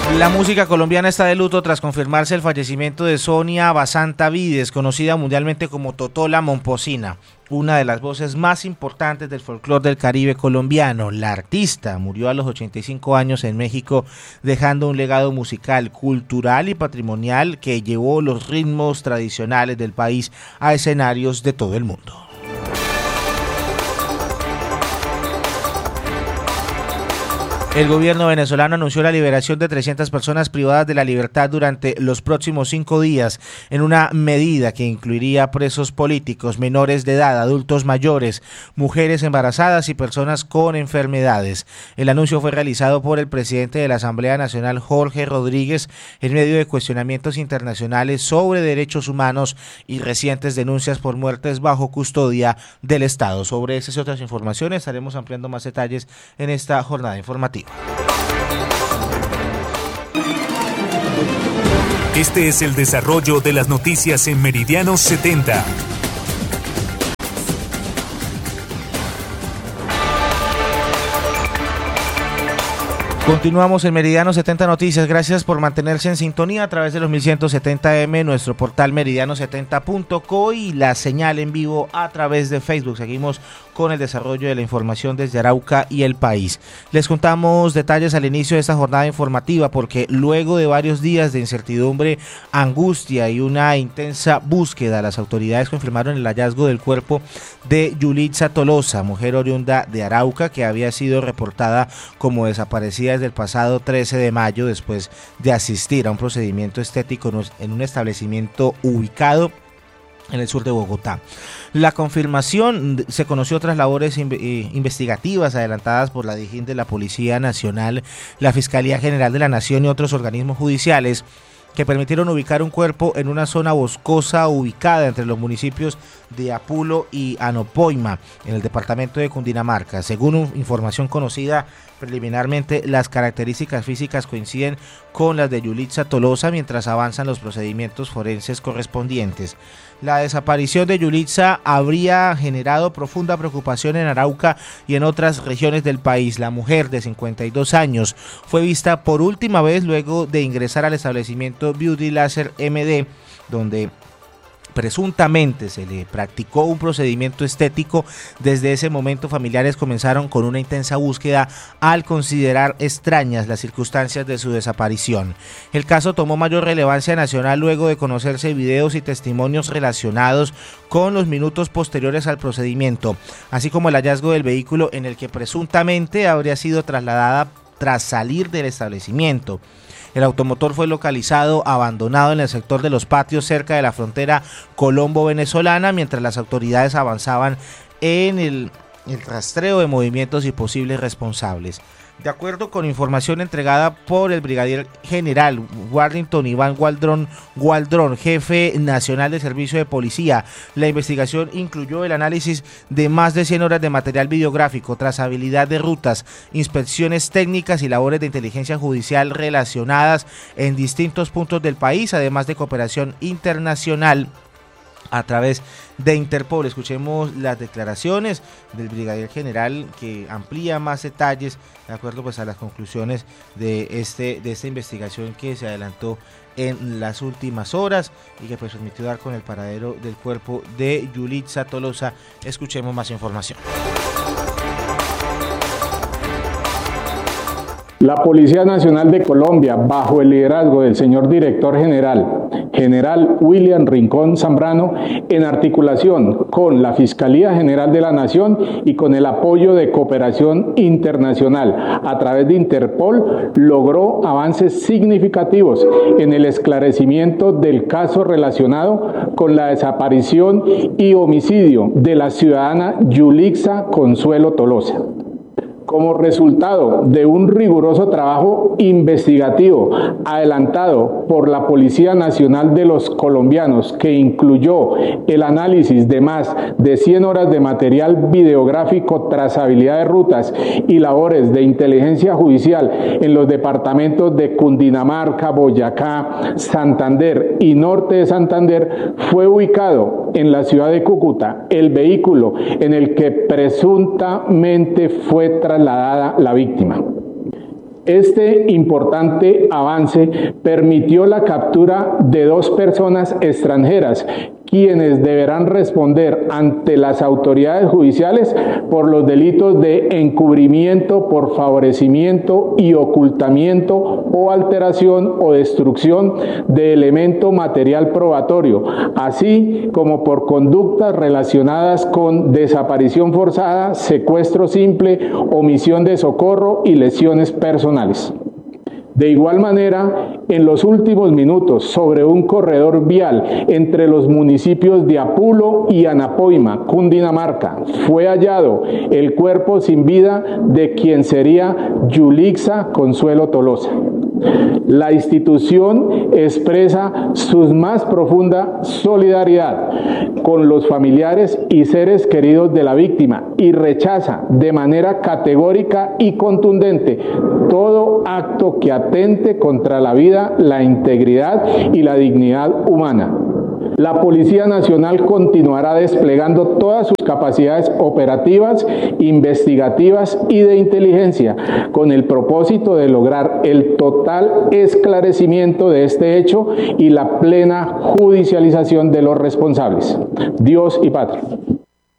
La música colombiana está de luto tras confirmarse el fallecimiento de Sonia Basanta Vides, conocida mundialmente como Totola Momposina, una de las voces más importantes del folclore del Caribe colombiano. La artista murió a los 85 años en México, dejando un legado musical, cultural y patrimonial que llevó los ritmos tradicionales del país a escenarios de todo el mundo. El gobierno venezolano anunció la liberación de 300 personas privadas de la libertad durante los próximos 5 días, en una medida que incluiría presos políticos, menores de edad, adultos mayores, mujeres embarazadas y personas con enfermedades. El anuncio fue realizado por el presidente de la Asamblea Nacional, Jorge Rodríguez, en medio de cuestionamientos internacionales sobre derechos humanos y recientes denuncias por muertes bajo custodia del Estado. Sobre esas y otras informaciones estaremos ampliando más detalles en esta jornada informativa. Este es el desarrollo de las noticias en Meridiano 70. Continuamos en Meridiano 70 Noticias. Gracias por mantenerse en sintonía a través de los 1170M, nuestro portal meridiano70.co y la señal en vivo a través de Facebook. Seguimos con el desarrollo de la información desde Arauca y el país. Les contamos detalles al inicio de esta jornada informativa porque luego de varios días de incertidumbre, angustia y una intensa búsqueda, las autoridades confirmaron el hallazgo del cuerpo de Yulitza Tolosa, mujer oriunda de Arauca que había sido reportada como desaparecida desde el pasado 13 de mayo después de asistir a un procedimiento estético en un establecimiento ubicado en el sur de Bogotá. La confirmación se conoció tras labores investigativas adelantadas por la DIJÍN de la Policía Nacional, la Fiscalía General de la Nación y otros organismos judiciales que permitieron ubicar un cuerpo en una zona boscosa ubicada entre los municipios de Apulo y Anopoima, en el departamento de Cundinamarca. Según información conocida preliminarmente, las características físicas coinciden con las de Yulitza Tolosa mientras avanzan los procedimientos forenses correspondientes. La desaparición de Yulitza habría generado profunda preocupación en Arauca y en otras regiones del país. La mujer de 52 años fue vista por última vez luego de ingresar al establecimiento Beauty Laser MD, donde presuntamente se le practicó un procedimiento estético. Desde ese momento, familiares comenzaron con una intensa búsqueda al considerar extrañas las circunstancias de su desaparición. El caso tomó mayor relevancia nacional luego de conocerse videos y testimonios relacionados con los minutos posteriores al procedimiento, así como el hallazgo del vehículo en el que presuntamente habría sido trasladada tras salir del establecimiento. El automotor fue localizado abandonado en el sector de Los Patios, cerca de la frontera colombo-venezolana, mientras las autoridades avanzaban en el rastreo de movimientos y posibles responsables. De acuerdo con información entregada por el brigadier general Warrington Iván Gualdrón, jefe nacional de servicio de policía, la investigación incluyó el análisis de más de 100 horas de material videográfico, trazabilidad de rutas, inspecciones técnicas y labores de inteligencia judicial relacionadas en distintos puntos del país, además de cooperación internacional a través de Interpol. Escuchemos las declaraciones del brigadier general que amplía más detalles de acuerdo pues a las conclusiones de esta investigación que se adelantó en las últimas horas y que pues permitió dar con el paradero del cuerpo de Yulitza Tolosa. Escuchemos más información. La Policía Nacional de Colombia, bajo el liderazgo del señor Director General William Rincón Zambrano, en articulación con la Fiscalía General de la Nación y con el apoyo de cooperación internacional a través de Interpol, logró avances significativos en el esclarecimiento del caso relacionado con la desaparición y homicidio de la ciudadana Yulitza Consuelo Tolosa. Como resultado de un riguroso trabajo investigativo adelantado por la Policía Nacional de los Colombianos, que incluyó el análisis de más de 100 horas de material videográfico, trazabilidad de rutas y labores de inteligencia judicial en los departamentos de Cundinamarca, Boyacá, Santander y Norte de Santander, fue ubicado en la ciudad de Cúcuta el vehículo en el que presuntamente fue trasladada la víctima. Este importante avance permitió la captura de 2 personas extranjeras, quienes deberán responder ante las autoridades judiciales por los delitos de encubrimiento por favorecimiento y ocultamiento o alteración o destrucción de elemento material probatorio, así como por conductas relacionadas con desaparición forzada, secuestro simple, omisión de socorro y lesiones personales. De igual manera, en los últimos minutos, sobre un corredor vial entre los municipios de Apulo y Anapoima, Cundinamarca, fue hallado el cuerpo sin vida de quien sería Yulixa Consuelo Tolosa. La institución expresa su más profunda solidaridad con los familiares y seres queridos de la víctima y rechaza de manera categórica y contundente todo acto que atente contra la vida, la integridad y la dignidad humana. La Policía Nacional continuará desplegando todas sus capacidades operativas, investigativas y de inteligencia con el propósito de lograr el total esclarecimiento de este hecho y la plena judicialización de los responsables. Dios y patria.